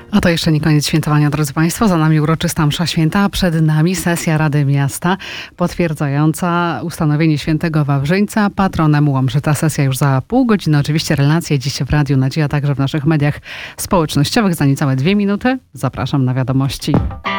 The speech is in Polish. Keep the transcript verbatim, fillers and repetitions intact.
A to jeszcze nie koniec świętowania, drodzy Państwo. Za nami uroczysta msza święta, a przed nami sesja Rady Miasta potwierdzająca ustanowienie świętego Wawrzyńca patronem Łomży. Ta sesja już za pół godziny. Oczywiście relacje dziś w Radiu Nadzieja, także w naszych mediach społecznościowych. Za niecałe dwie minuty zapraszam na wiadomości.